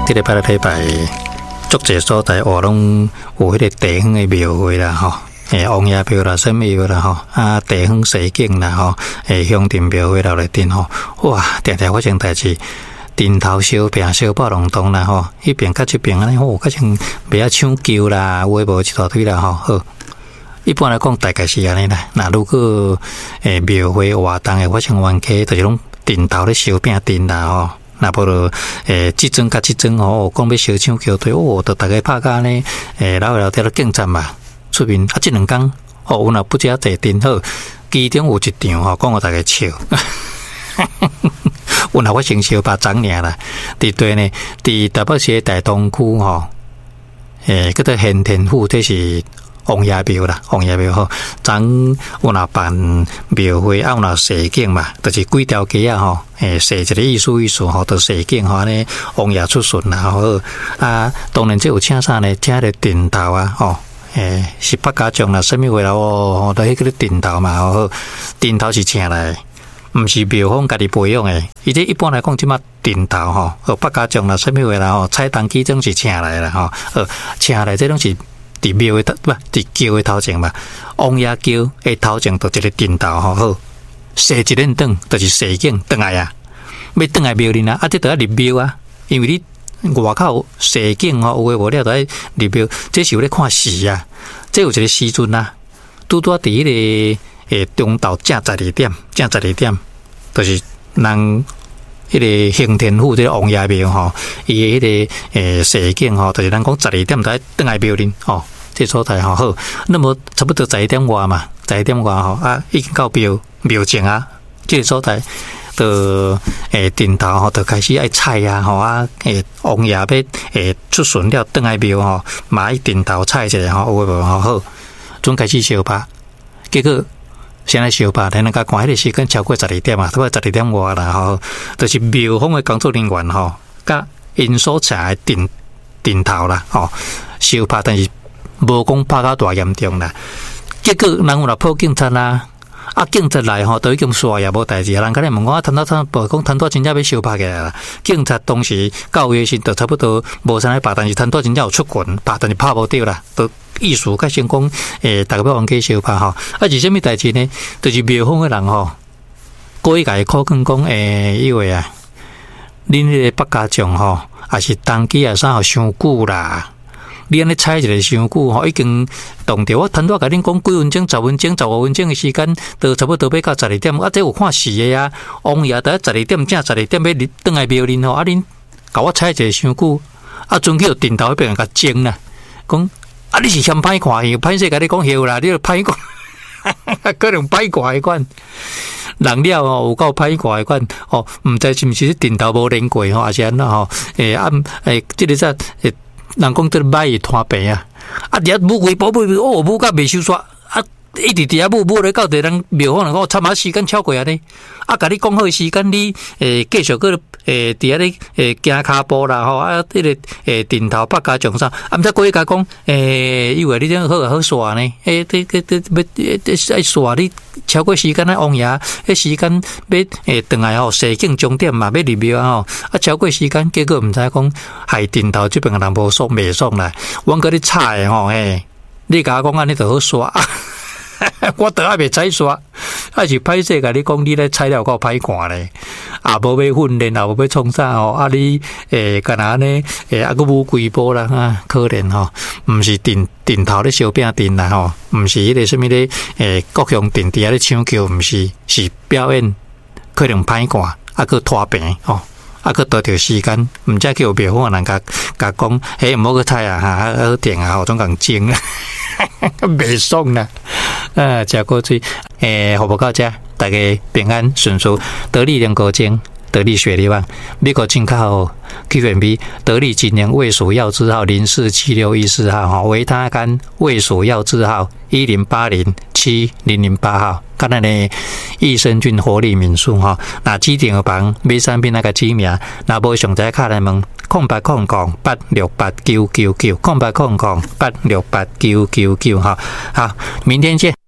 这礼拜足侪所在活拢有迄个地方的庙会啦吼，王爷庙啦、什么庙啦吼，啊地方西景啦吼，乡镇庙会啦来顶吼，哇，常常发生代志，顶头烧饼烧爆龙洞啦吼，迄边甲这边安尼吼，甲像袂晓抢救啦，有诶无一大堆啦吼，好。一般来讲，大概是安尼啦。那如果庙会活动诶发生冤家，就是拢顶头咧烧饼顶啦吼。那无就即阵甲即阵吼，讲要烧抢桥队，就大家拍甲呢，老爹警察嘛出面啊，即两工有若不只坐顶好，其中有一场吼，讲互大家笑。有若发生烧把长尔啦，伫对呢，伫台北市大东区吼，叫做咸田府，这是。王爷庙啦，王爷庙吼，昨有若办庙会，有若射景嘛，就是几条街啊吼，射一个意思吼，就射景吼呢，王爷出巡啦吼，啊，当然这有请啥呢？请个顶头啊，吼，是北家将啦，什么话啦？哦，就迄个顶头嘛，吼，顶头是请来，毋是庙方家己培养诶，伊这一般来讲，即马顶头吼，北家将啦，什么话啦？吼，菜单基种是请来啦，吼，请来这种是。伫庙的不，伫桥的头前嘛，王爷桥的头前就一个顶头吼，好，射一轮灯，就是射景转来啊，要转来庙里啊，这都要入庙啊，因为你外口射景吼，有诶无了，都要入庙，这是有咧看时啊，这有一个时阵啊，拄伫迄个中昼正12点，就是人。迄个刑天府这个王爷庙吼，伊迄个射景吼，就是咱讲12点在转来庙里吼，这所在吼好，那么差不多11点外嘛，11点外吼啊，已经到庙前啊，这个所在的顶头吼，就开始爱菜啊吼啊，王爷要出巡了转来庙吼，嘛一顶头菜一下吼，有诶无吼好，准开始烧吧，结果。先来烧吧，咱那个看迄个时间超过12点嘛，差不多12点外啦吼，就是庙方的工作人员吼，甲因所请的顶头啦吼，烧吧，但是无讲拍到大严重啦。结果人有来报警察啦，啊警察来吼，都已经煞也无代志，人家来问我谈到无讲谈到真正要烧拍起来啦。警察当时到约时就差不多无啥来拍，但是谈到真正有出拳拍，但是拍无着啦，都。意思甲先讲，大家要往起烧拍吼，啊是啥物代志呢？就是庙方诶人吼，故意甲伊口讲讲，因为啊，恁迄个北家将吼，也是当机啊啥吼伤久啦，你安尼猜一个伤久吼，已经当着我谈到甲恁讲几分钟、10分钟、15分钟诶时间，都差不多要到12点，啊，这有看时诶啊，王爷在12点正12点要转来庙里吼，啊恁甲我猜一个伤久，啊，准去顶头迄边甲争啦，讲。啊！你是嫌歹看，伊歹势甲你讲晓啦，你就歹看，可能歹看迄款。人了吼，有够歹看迄款哦，毋知是毋是顶头无练过吼，还是安怎吼？即个说人讲这歹伊拖病啊，啊，伫遐舞几步舞甲未收煞啊！一直伫遐舞咧到地人庙方人讲，差嘛时间超过啊呢，啊，甲你讲好时间，你继续个伫遐咧行骹步啦吼，啊，迄个顶头北家将啥，啊，毋知过去甲讲以为你这好煞呢，要煞你超过时间啊，王爷，迄时间要转来吼，射景终点嘛，要入庙吼，啊，超过时间，结果毋知讲害顶头这边人无爽袂爽啦，阮甲你吵吼，你甲我讲安尼就好煞。我倒还袂采刷，还是歹势甲你讲，你咧材料够歹看咧，也无要训练，也无要创啥吼，啊你干那呢？啊个舞几步啦啊，可怜吼，毋是顶头咧烧饼顶啦吼，毋是迄个什么咧国乡顶伫遐咧抢救，毋是是表演，可能歹看，啊个拖病吼。啊，佮倒着时间，毋则叫庙方人甲讲，毋好去猜啊，好定啊，好总共争啊，袂爽啦，食过嘴，服务到遮，大家平安顺遂，得力两个精，得力雪力旺，美国进口 QMB 得力今年卫署药字号047614号哈，维他甘卫署药字号108070008号。看咱的益生菌活力民宿哈，那指定个房买产品那个指名，那无上仔卡来问0800868999，0800868999哈，好，明天见。